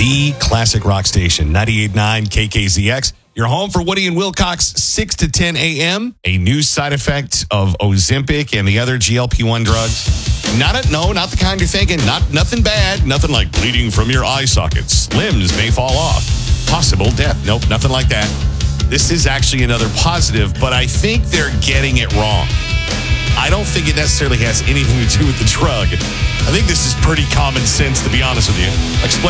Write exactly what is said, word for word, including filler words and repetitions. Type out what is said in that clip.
the classic rock station, ninety-eight point nine K K Z X. Your home for Woody and Wilcox, six to ten a.m. A new side effect of Ozempic and the other G L P one drugs. Not a, no, not the kind you're thinking. Not nothing bad. Nothing like bleeding from your eye sockets. Limbs may fall off. Possible death. Nope, nothing like that. This is actually another positive, but I think they're getting it wrong. I don't think it necessarily has anything to do with the drug. I think this is pretty common sense, to be honest with you. Explain